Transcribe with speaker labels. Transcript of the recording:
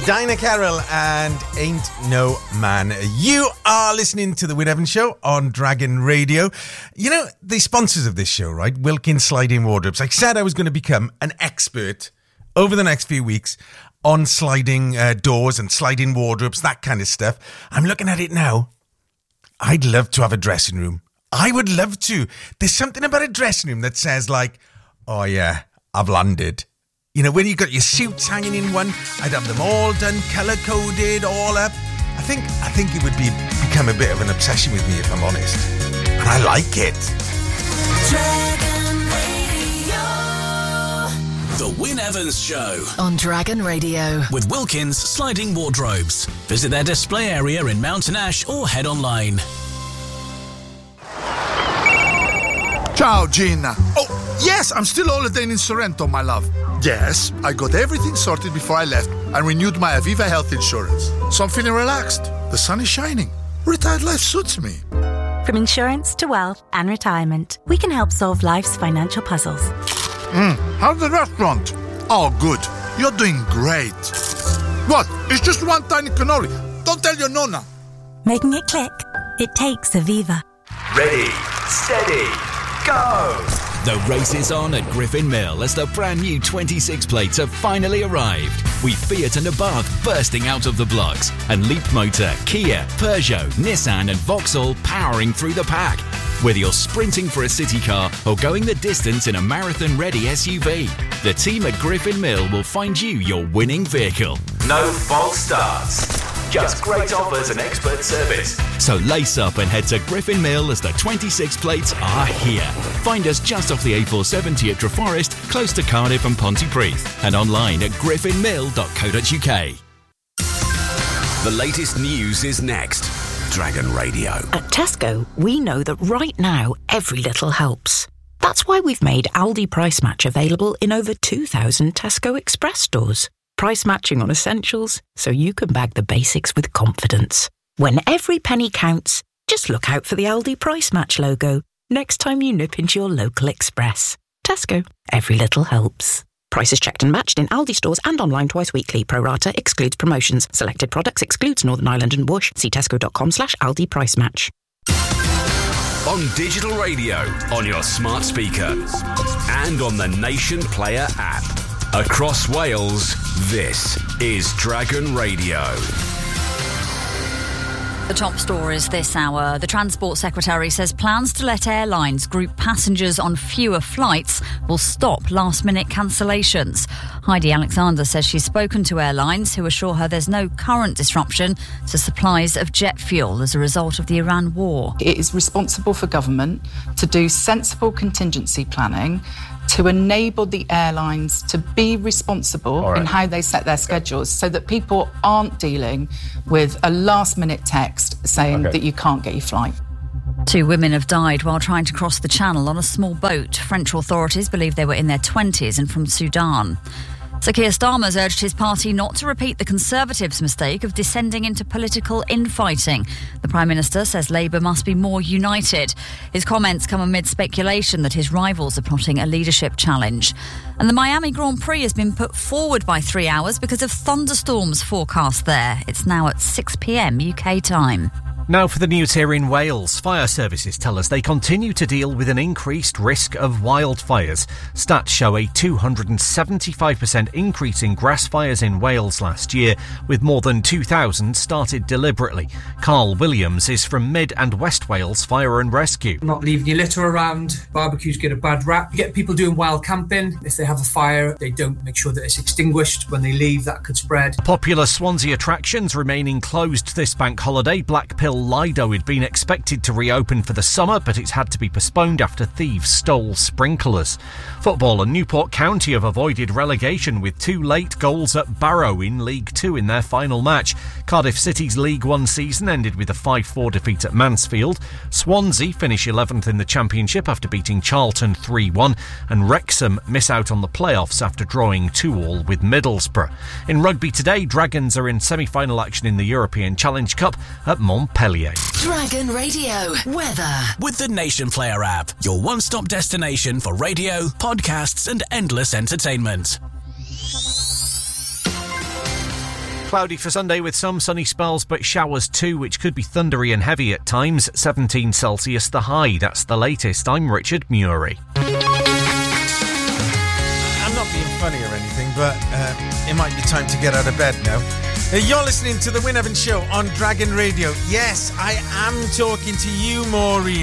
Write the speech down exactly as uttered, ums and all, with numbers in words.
Speaker 1: Dinah Carroll and Ain't No Man. You are listening to The Win Evans Show on Dragon Radio. You know, the sponsors of this show, right? Wilkins Sliding Wardrobes. I said I was going to become an expert over the next few weeks on sliding uh, doors and sliding wardrobes, that kind of stuff. I'm looking at it now. I'd love to have a dressing room. I would love to. There's something about a dressing room that says like, oh yeah, I've landed. You know, when you got your suits hanging in one, I'd have them all done, colour-coded, all up. I think I think it would be become a bit of an obsession with me, if I'm honest. And I like it.
Speaker 2: Dragon Radio.
Speaker 3: The Win Evans Show
Speaker 2: On Dragon Radio.
Speaker 3: with Wilkins Sliding Wardrobes. Visit their display area in Mountain Ash or head online.
Speaker 4: Ciao, Gina. Oh, yes, I'm still holidaying in Sorrento, my love. Yes, I got everything sorted before I left and renewed my Aviva health insurance. So I'm feeling relaxed. The sun is shining. Retired life suits me.
Speaker 5: From insurance to wealth and retirement, we can help solve life's financial puzzles.
Speaker 4: Mm, how's the restaurant? Oh, good. You're doing great. What? It's just one tiny cannoli. Don't tell your nonna.
Speaker 5: Making it click? It takes Aviva.
Speaker 6: Ready, steady, go!
Speaker 3: The race is on at Griffin Mill as the brand new twenty-six plates have finally arrived, with Fiat and Abarth bursting out of the blocks, and Leapmotor, Kia, Peugeot, Nissan and Vauxhall powering through the pack. Whether you're sprinting for a city car or going the distance in a marathon-ready S U V, the team at Griffin Mill will find you your winning vehicle.
Speaker 6: No false starts. Just great offers and expert service.
Speaker 3: So lace up and head to Griffin Mill as the twenty-six plates are here. Find us just off the A four seventy at Treforest, close to Cardiff and Pontypridd, and online at griffin mill dot co dot uk.
Speaker 6: The latest news is next. Dragon Radio.
Speaker 7: At Tesco, we know that right now, every little helps. That's why we've made Aldi Price Match available in over two thousand Tesco Express stores. Price matching on essentials, so you can bag the basics with confidence. When every penny counts, just look out for the Aldi Price Match logo next time you nip into your local Express. Tesco, every little helps. Prices checked and matched in Aldi stores and online twice weekly. Pro rata excludes promotions. Selected products excludes Northern Ireland and Whoosh. See tesco.com slash Aldi Price Match.
Speaker 6: On digital radio, on your smart speaker, and on the Nation Player app. Across Wales, this is Dragon Radio.
Speaker 8: The top stories this hour. The Transport Secretary says plans to let airlines group passengers on fewer flights will stop last-minute cancellations. Heidi Alexander says she's spoken to airlines who assure her there's no current disruption to supplies of jet fuel as a result of the Iran war.
Speaker 9: It is responsible for government to do sensible contingency planning to enable the airlines to be responsible right. in how they set their schedules so that people aren't dealing with a last-minute text saying okay. that you can't get your flight.
Speaker 8: Two women have died while trying to cross the channel on a small boat. French authorities believe they were in their twenties and from Sudan. Sir Keir Starmer's urged his party not to repeat the Conservatives' mistake of descending into political infighting. The Prime Minister says Labour must be more united. His comments come amid speculation that his rivals are plotting a leadership challenge. And the Miami Grand Prix has been put forward by three hours because of thunderstorms forecast there. It's now at six p.m. U K time.
Speaker 10: Now for the news here in Wales. Fire services tell us they continue to deal with an increased risk of wildfires. Stats show a two hundred seventy-five percent increase in grass fires in Wales last year, with more than two thousand started deliberately. Carl Williams is from Mid and West Wales Fire and Rescue.
Speaker 11: Not leaving your litter around. Barbecues get a bad rap. You get people doing wild camping. If they have a fire, they don't make sure that it's extinguished. When they leave, that could spread.
Speaker 10: Popular Swansea attractions remaining closed this bank holiday. Blackpill Lido had been expected to reopen for the summer, but it's had to be postponed after thieves stole sprinklers. Football and Newport County have avoided relegation with two late goals at Barrow in League Two in their final match. Cardiff City's League One season ended with a five four defeat at Mansfield. Swansea finish eleventh in the Championship after beating Charlton three one, and Wrexham miss out on the playoffs after drawing two all with Middlesbrough. In rugby today, Dragons are in semi-final action in the European Challenge Cup at Montpellier.
Speaker 2: Dragon Radio weather
Speaker 3: with the Nation Player app, your one-stop destination for radio, podcasts and endless entertainment.
Speaker 10: Cloudy for Sunday with some sunny spells, but showers too, which could be thundery and heavy at times. seventeen Celsius the high. That's the latest. I'm Richard Murie.
Speaker 1: I'm not being funny or anything, but uh, it might be time to get out of bed now. Uh, you're listening to the Win Evans Show on Dragon Radio. Yes, I am talking to you, Maureen.